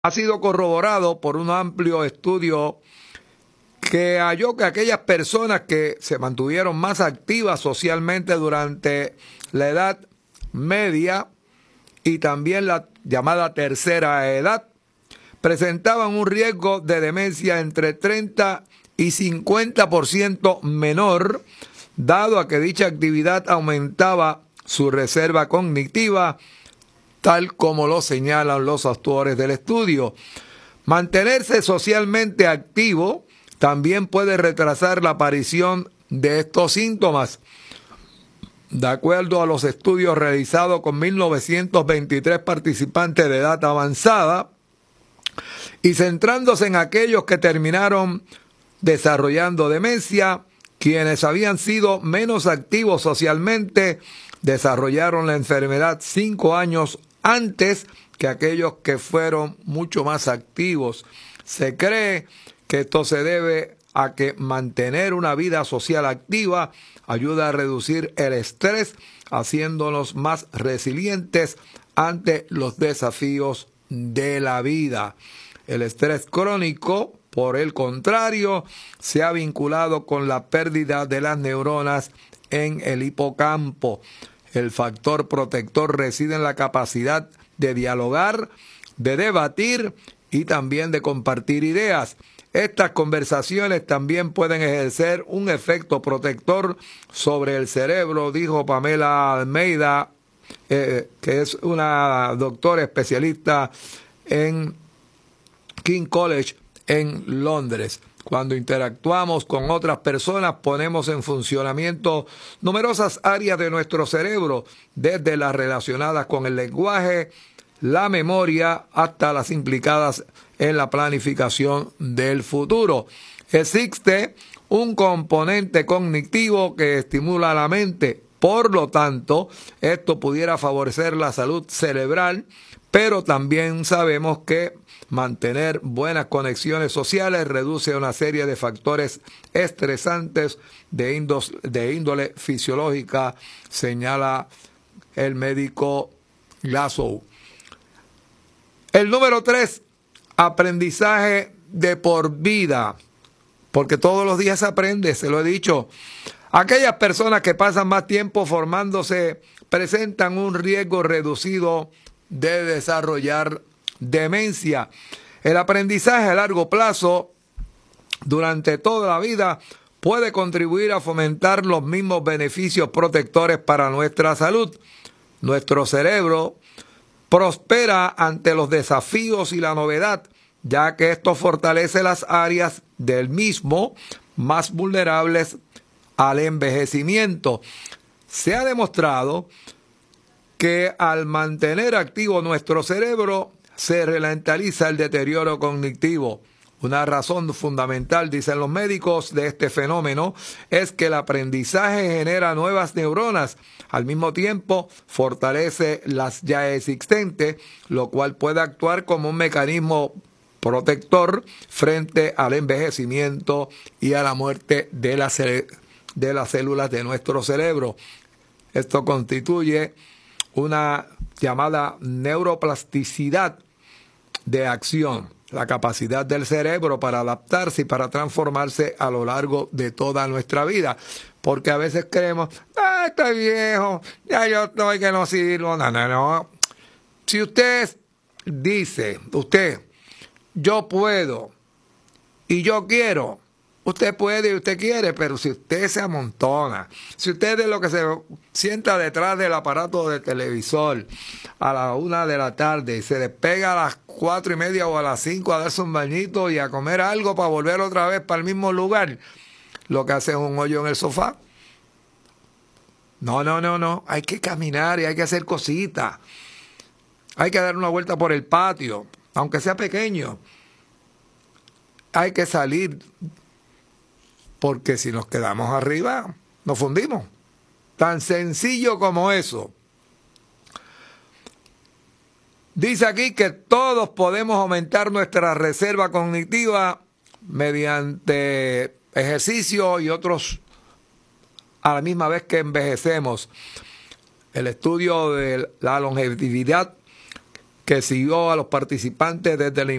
ha sido corroborado por un amplio estudio que halló que aquellas personas que se mantuvieron más activas socialmente durante la edad media y también la llamada tercera edad presentaban un riesgo de demencia entre 30 y 50% menor, dado a que dicha actividad aumentaba su reserva cognitiva, tal como lo señalan los autores del estudio. Mantenerse socialmente activo también puede retrasar la aparición de estos síntomas. De acuerdo a los estudios realizados con 1923 participantes de edad avanzada y centrándose en aquellos que terminaron desarrollando demencia, quienes habían sido menos activos socialmente desarrollaron la enfermedad 5 años antes que aquellos que fueron mucho más activos. Se cree que esto se debe a que mantener una vida social activa ayuda a reducir el estrés, haciéndonos más resilientes ante los desafíos de la vida. El estrés crónico, por el contrario, se ha vinculado con la pérdida de las neuronas en el hipocampo. El factor protector reside en la capacidad de dialogar, de debatir y también de compartir ideas. Estas conversaciones también pueden ejercer un efecto protector sobre el cerebro, dijo Pamela Almeida, que es una doctora especialista en King College en Londres. Cuando interactuamos con otras personas, ponemos en funcionamiento numerosas áreas de nuestro cerebro, desde las relacionadas con el lenguaje, la memoria, hasta las implicadas en la planificación del futuro. Existe un componente cognitivo que estimula la mente. Por lo tanto, esto pudiera favorecer la salud cerebral, pero también sabemos que mantener buenas conexiones sociales reduce una serie de factores estresantes de índole fisiológica, señala el médico Glasgow. El número 3, aprendizaje de por vida, porque todos los días se aprende, se lo he dicho. Aquellas personas que pasan más tiempo formándose presentan un riesgo reducido de desarrollar demencia. El aprendizaje a largo plazo durante toda la vida puede contribuir a fomentar los mismos beneficios protectores para nuestra salud. Nuestro cerebro prospera ante los desafíos y la novedad, ya que esto fortalece las áreas del mismo más vulnerables al envejecimiento. Se ha demostrado que al mantener activo nuestro cerebro se ralentiza el deterioro cognitivo. Una razón fundamental, dicen los médicos, de este fenómeno es que el aprendizaje genera nuevas neuronas. Al mismo tiempo, fortalece las ya existentes, lo cual puede actuar como un mecanismo protector frente al envejecimiento y a la muerte de las células de nuestro cerebro. Esto constituye una llamada neuroplasticidad de acción, la capacidad del cerebro para adaptarse y para transformarse a lo largo de toda nuestra vida. Porque a veces creemos, estoy viejo, ya yo estoy que no sirvo. No. Si usted dice, yo puedo y yo quiero, usted puede y usted quiere, pero si usted se amontona, si usted es lo que se sienta detrás del aparato del televisor a la 1 de la tarde y se despega a las 4:30 o a las 5 a darse un bañito y a comer algo para volver otra vez para el mismo lugar, lo que hace es un hoyo en el sofá. No. Hay que caminar y hay que hacer cositas. Hay que dar una vuelta por el patio, aunque sea pequeño. Hay que salir, porque si nos quedamos arriba, nos fundimos. Tan sencillo como eso. Dice aquí que todos podemos aumentar nuestra reserva cognitiva mediante ejercicio y otros a la misma vez que envejecemos. El estudio de la longevidad que siguió a los participantes desde la